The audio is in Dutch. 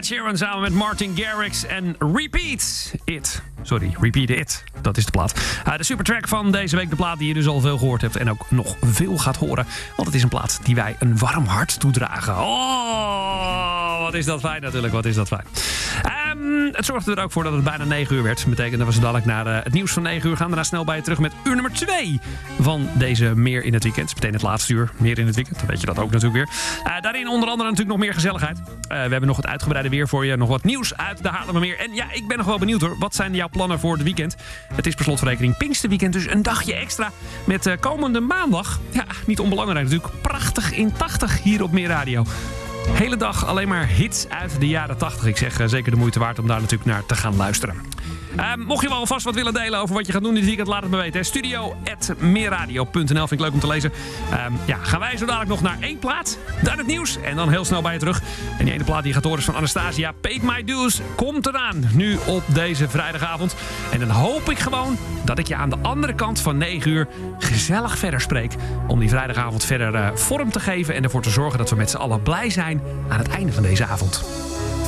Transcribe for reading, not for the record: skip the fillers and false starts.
Sheeran samen met Martin Garrix en Repeat It. Sorry, Repeat It. Dat is de plaat. De supertrack van deze week. De plaat die je dus al veel gehoord hebt en ook nog veel gaat horen. Want het is een plaat die wij een warm hart toedragen. Oh, wat is dat fijn natuurlijk. Wat is dat fijn. Het zorgde er ook voor dat het bijna 9 uur werd. Dat betekent dat we zo dadelijk naar het nieuws van 9 uur gaan. Daarna snel bij je terug met uur nummer 2 van deze Meer in het Weekend. Meteen het laatste uur, Meer in het Weekend. Dan weet je dat ook natuurlijk weer. Daarin onder andere natuurlijk nog meer gezelligheid. We hebben nog het uitgebreide weer voor je. Nog wat nieuws uit de Haarlemmermeer. En ja, ik ben nog wel benieuwd hoor. Wat zijn jouw plannen voor het weekend? Het is per slotverrekening Pinksterweekend. Dus een dagje extra met komende maandag. Ja, niet onbelangrijk natuurlijk. Prachtig in 80 hier op Meer Radio. Hele dag alleen maar hits uit de jaren 80. Ik zeg zeker de moeite waard om daar natuurlijk naar te gaan luisteren. Mocht je wel alvast wat willen delen over wat je gaat doen dit weekend, laat het me weten. Studio@meerradio.nl vind ik leuk om te lezen. Gaan wij zo dadelijk nog naar 1 plaat, dan het nieuws en dan heel snel bij je terug. En die ene plaat die je gaat horen is van Anastasia. Paid My Dues komt eraan, nu op deze vrijdagavond. En dan hoop ik gewoon dat ik je aan de andere kant van 9 uur gezellig verder spreek. Om die vrijdagavond verder vorm te geven en ervoor te zorgen dat we met z'n allen blij zijn aan het einde van deze avond.